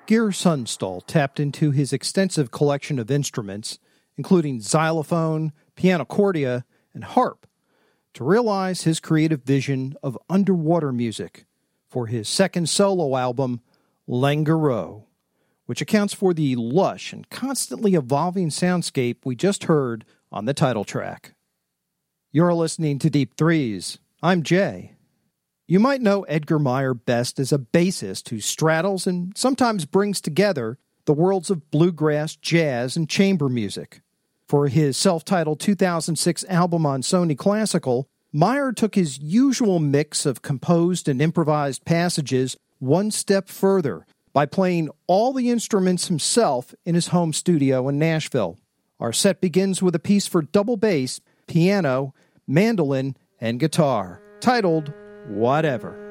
Geir Sundstall tapped into his extensive collection of instruments, including xylophone, pianocordia, and harp, to realize his creative vision of underwater music for his second solo album, Langaro, which accounts for the lush and constantly evolving soundscape we just heard on the title track. You're listening to Deep Threes. I'm Jay. You might know Edgar Meyer best as a bassist who straddles and sometimes brings together the worlds of bluegrass, jazz, and chamber music. For his self-titled 2006 album on Sony Classical, Meyer took his usual mix of composed and improvised passages one step further by playing all the instruments himself in his home studio in Nashville. Our set begins with a piece for double bass, piano, mandolin, and guitar, titled Whatever.